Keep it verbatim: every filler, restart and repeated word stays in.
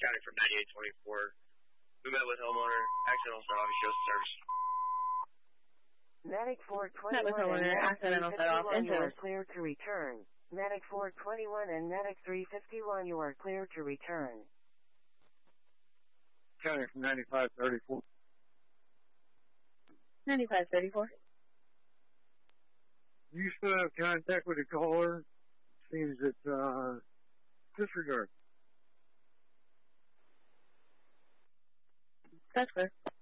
County from ninety-eight twenty-four. We met with homeowner. Accidental set off. He shows service. Medic four twenty-one Met with homeowner. Accidental set off. you are clear to return. Medic four twenty-one and Medic three fifty-one, you are clear to return. County from ninety-five thirty-four. ninety-five thirty-four. You still have contact with the caller? Seems that, uh, disregard. That's clear.